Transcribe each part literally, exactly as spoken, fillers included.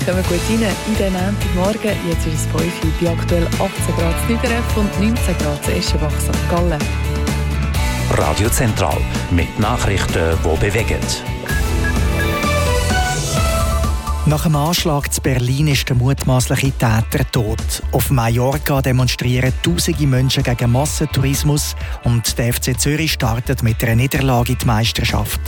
kommen gut rein in den Montagmorgen. Jetzt ist es fünf Uhr, bei aktuell achtzehn Grad in Niederref und neunzehn Grad in Eschenbach, Sankt Gallen. Radio Zentral mit Nachrichten, die bewegen. Nach dem Anschlag zu Berlin ist der mutmaßliche Täter tot. Auf Mallorca demonstrieren tausende Menschen gegen Massentourismus und der F C Zürich startet mit einer Niederlage in die Meisterschaft.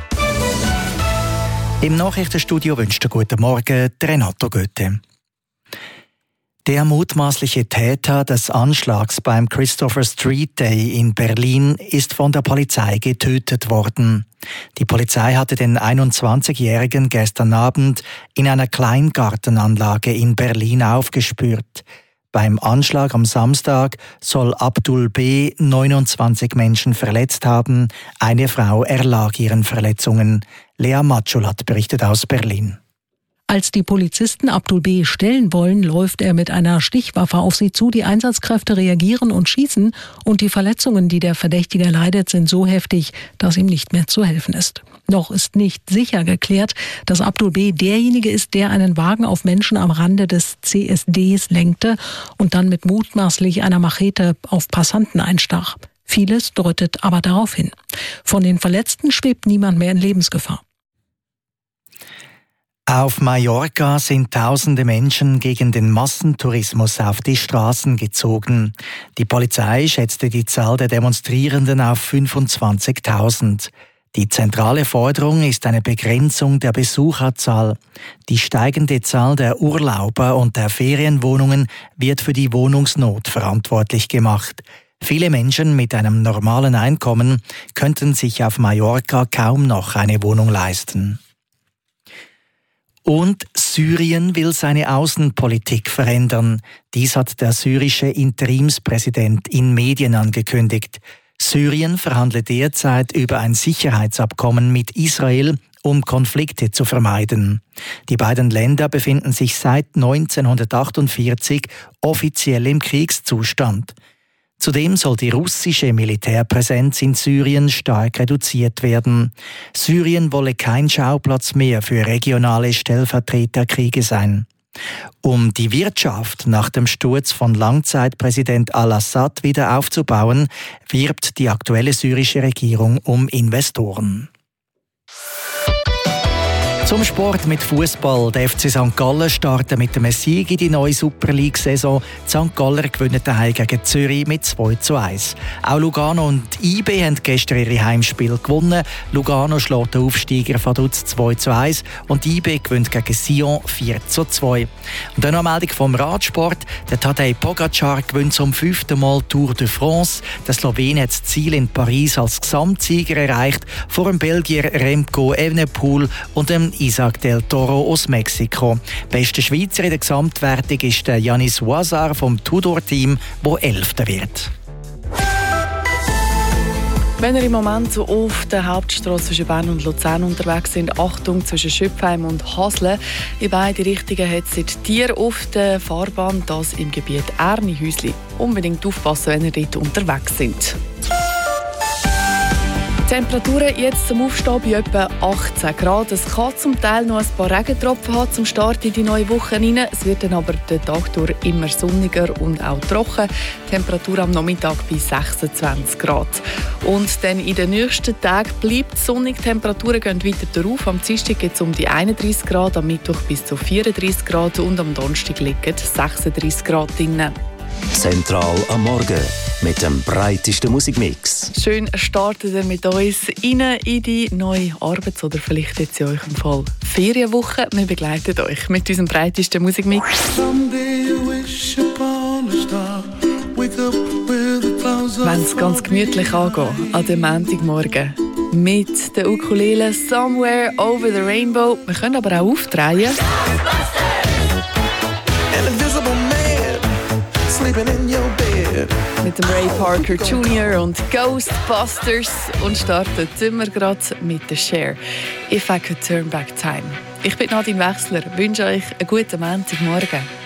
Im Nachrichtenstudio wünscht er guten Morgen Renato Goethe. Der mutmaßliche Täter des Anschlags beim Christopher Street Day in Berlin ist von der Polizei getötet worden. Die Polizei hatte den einundzwanzigjährigen gestern Abend in einer Kleingartenanlage in Berlin aufgespürt. Beim Anschlag am Samstag soll Abdul B. neunundzwanzig Menschen verletzt haben. Eine Frau erlag ihren Verletzungen. Lea Matschulat berichtet aus Berlin. Als die Polizisten Abdul B. stellen wollen, läuft er mit einer Stichwaffe auf sie zu. Die Einsatzkräfte reagieren und schießen. Und die Verletzungen, die der Verdächtige leidet, sind so heftig, dass ihm nicht mehr zu helfen ist. Noch ist nicht sicher geklärt, dass Abdul B. derjenige ist, der einen Wagen auf Menschen am Rande des C S Ds lenkte und dann mit mutmaßlich einer Machete auf Passanten einstach. Vieles deutet aber darauf hin. Von den Verletzten schwebt niemand mehr in Lebensgefahr. Auf Mallorca sind tausende Menschen gegen den Massentourismus auf die Straßen gezogen. Die Polizei schätzte die Zahl der Demonstrierenden auf fünfundzwanzigtausend. Die zentrale Forderung ist eine Begrenzung der Besucherzahl. Die steigende Zahl der Urlauber und der Ferienwohnungen wird für die Wohnungsnot verantwortlich gemacht. Viele Menschen mit einem normalen Einkommen könnten sich auf Mallorca kaum noch eine Wohnung leisten. Und Syrien will seine Außenpolitik verändern. Dies hat der syrische Interimspräsident in Medien angekündigt. Syrien verhandelt derzeit über ein Sicherheitsabkommen mit Israel, um Konflikte zu vermeiden. Die beiden Länder befinden sich seit neunzehnhundertachtundvierzig offiziell im Kriegszustand. Zudem soll die russische Militärpräsenz in Syrien stark reduziert werden. Syrien wolle kein Schauplatz mehr für regionale Stellvertreterkriege sein. Um die Wirtschaft nach dem Sturz von Langzeitpräsident al-Assad wieder aufzubauen, wirbt die aktuelle syrische Regierung um Investoren. Zum Sport mit Fußball. Der F C Sankt Gallen startet mit einem Sieg in die neue Super League-Saison. Die Sankt Galler gewinnen daheim gegen Zürich mit zwei zu eins. Auch Lugano und I B haben gestern ihre Heimspiele gewonnen. Lugano schlägt den Aufsteiger Vaduz zwei zu eins und I B gewinnt gegen Sion vier zu zwei. Und dann noch eine Meldung vom Radsport. Der Tadej Pogacar gewinnt zum fünften Mal Tour de France. Der Slowen hat das Ziel in Paris als Gesamtsieger erreicht, vor dem Belgier Remco Evenepoel und dem Isaac del Toro aus Mexiko. Bester Schweizer in der Gesamtwertung ist der Yanis Ouazar vom Tudor-Team, der Elfter wird. Wenn ihr im Moment so auf der Hauptstrasse zwischen Bern und Luzern unterwegs sind, Achtung zwischen Schöpfheim und Hasle. In beide Richtungen hat es Tiere auf der Fahrbahn, das im Gebiet Ernihäusli. Unbedingt aufpassen, wenn ihr dort unterwegs sind. Die Temperaturen jetzt zum Aufstehen bei etwa achtzehn Grad. Es kann zum Teil noch ein paar Regentropfen haben zum Start in die neue Woche hinein. Es wird dann aber den Tag durch immer sonniger und auch trocken. Die Temperatur am Nachmittag bei sechsundzwanzig Grad. Und dann in den nächsten Tagen bleibt es sonnig. Die Temperaturen gehen weiter rauf. Am Dienstag geht es um die einunddreißig Grad, am Mittwoch bis zu vierunddreißig Grad und am Donnerstag liegen sechsunddreißig Grad drin. Zentral am Morgen mit dem breitesten Musikmix. Schön startet ihr mit uns rein in die neue Arbeits- oder vielleicht jetzt in eurem Fall Ferienwoche. Wir begleiten euch mit unserem breitesten Musikmix. Wenn es ganz gemütlich angeht an dem Montagmorgen mit der Ukulele Somewhere Over the Rainbow. Wir können aber auch aufdrehen. Mit dem Ray Parker Junior und Ghostbusters und starten wir gerade mit der Cher. If I Could Turn Back Time. Ich bin Nadine Wechsler, wünsche euch einen guten Montagmorgen.